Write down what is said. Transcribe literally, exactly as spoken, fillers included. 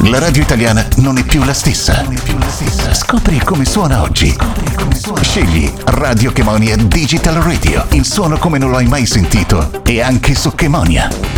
La radio italiana non è più la stessa. Scopri come suona oggi. Scegli Radio Chemonia Digital Radio, in suono come non l'hai mai sentito, e anche su Chemonia.